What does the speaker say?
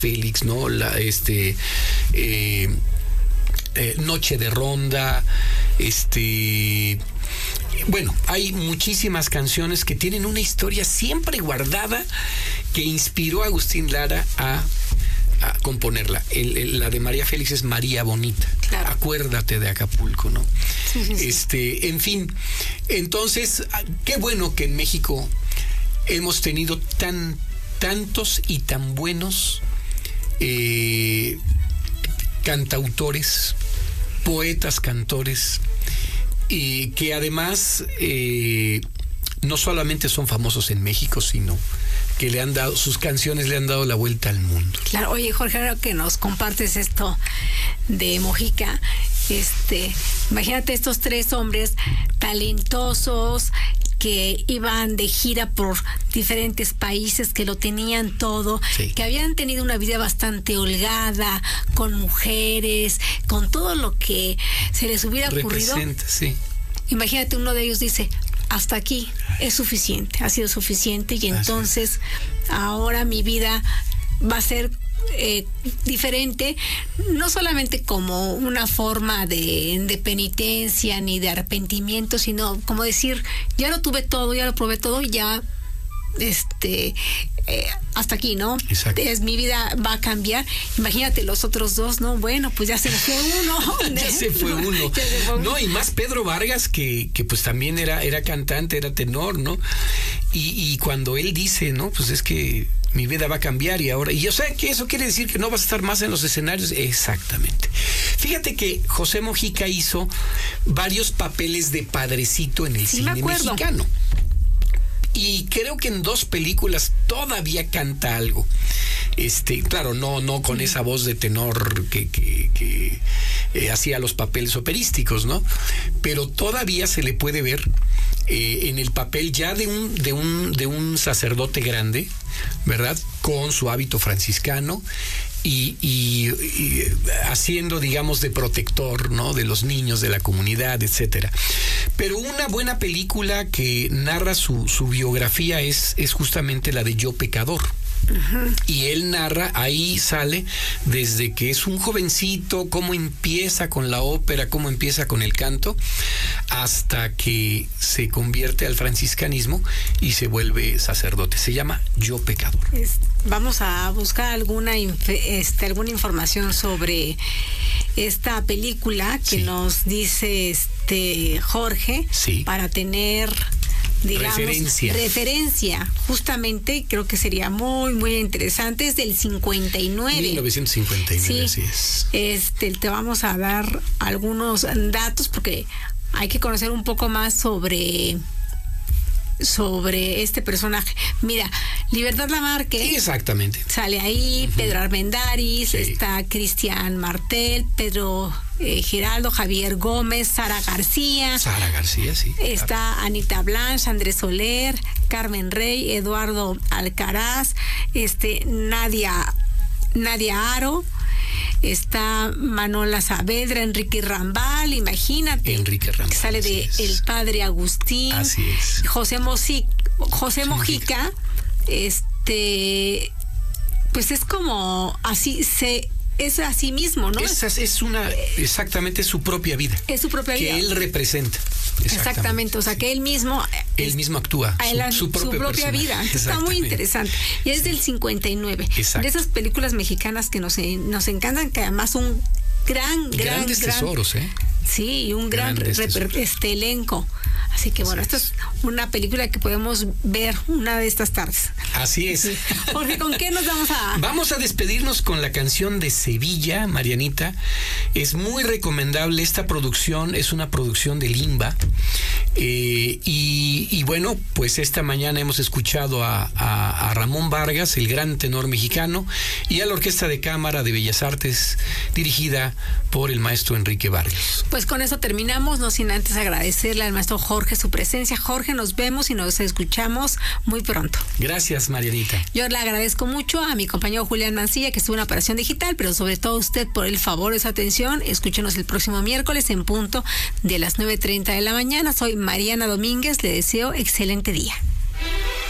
Félix, ¿no? Noche de Ronda, bueno, hay muchísimas canciones que tienen una historia siempre guardada que inspiró a Agustín Lara a componerla. La de María Félix es María Bonita. Claro. Acuérdate de Acapulco, ¿no? Sí. En fin, entonces, qué bueno que en México hemos tenido tantos y tan buenos cantautores, poetas, cantores, que además no solamente son famosos en México, sino que sus canciones le han dado la vuelta al mundo. Claro, oye, Jorge, ahora que nos compartes esto de Mojica, imagínate estos tres hombres talentosos que iban de gira por diferentes países, que lo tenían todo, sí, que habían tenido una vida bastante holgada, con mujeres, con todo lo que se les hubiera ocurrido. Sí. Imagínate, uno de ellos dice, hasta aquí es suficiente, ha sido suficiente, y entonces ahora mi vida va a ser diferente, no solamente como una forma de penitencia ni de arrepentimiento, sino como decir, ya lo tuve todo, ya lo probé todo, ya hasta aquí, ¿no? Exacto. Mi vida va a cambiar. Imagínate los otros dos, ¿no? Bueno, pues ya se fue uno. Ya se fue uno. No, y más Pedro Vargas, que pues también era cantante, era tenor, ¿no? Y cuando él dice, ¿no? Pues es que mi vida va a cambiar y yo sé que eso quiere decir que no vas a estar más en los escenarios. Exactamente. Fíjate que José Mojica hizo varios papeles de padrecito en el cine mexicano. Y creo que en 2 películas todavía canta algo. Claro, no con esa voz de tenor que hacía los papeles operísticos, ¿no? Pero todavía se le puede ver en el papel ya de un sacerdote grande, ¿verdad? Con su hábito franciscano y haciendo, digamos, de protector, ¿no? De los niños, de la comunidad, etcétera. Pero una buena película que narra su biografía es justamente la de Yo Pecador. Uh-huh. Y él narra, ahí sale desde que es un jovencito, cómo empieza con la ópera, cómo empieza con el canto, hasta que se convierte al franciscanismo y se vuelve sacerdote. Se llama Yo Pecador. Vamos a buscar alguna información sobre esta película que nos dice Jorge, para tener, digamos, referencia. Justamente creo que sería muy, muy interesante. Es del 59. 1959, sí. Así es. Te vamos a dar algunos datos porque hay que conocer un poco más sobre este personaje. Mira, Libertad Lamarque. Exactamente. Sale ahí, uh-huh. Pedro Armendáriz, está Cristian Martel, Pedro Giraldo, Javier Gómez, Sara García. Sara García, sí. Está claro. Anita Blanche, Andrés Soler, Carmen Rey, Eduardo Alcaraz, Nadia Aro. Está Manola Saavedra, Enrique Rambal, imagínate. Enrique Rambal. Que sale de El Padre Agustín. Así es. José Mojica, pues es como así es así mismo, ¿no? Exactamente su propia vida. Es su propia vida. Que él representa. Exactamente, o sea, que él mismo actúa su propia vida. Está muy interesante. Y es del 59. Exacto. De esas películas mexicanas que nos encantan, que además son grandes tesoros, ¿eh? Sí, y un gran elenco. Así que bueno, esta es una película que podemos ver una de estas tardes. Así es. Sí. Jorge, ¿con qué nos vamos a...? Vamos a despedirnos con la canción de Sevilla, Marianita. Es muy recomendable esta producción, es una producción de Limba. Y bueno, pues esta mañana hemos escuchado a Ramón Vargas, el gran tenor mexicano, y a la Orquesta de Cámara de Bellas Artes, dirigida por el maestro Enrique Vargas. Pues con eso terminamos, no sin antes agradecerle al maestro Jorge su presencia. Jorge, nos vemos y nos escuchamos muy pronto. Gracias, Marianita. Yo le agradezco mucho a mi compañero Julián Mancilla, que estuvo en la operación digital, pero sobre todo a usted por el favor de su atención. Escúchenos el próximo miércoles en punto de las 9:30 de la mañana. Soy Mariana Domínguez, le deseo excelente día.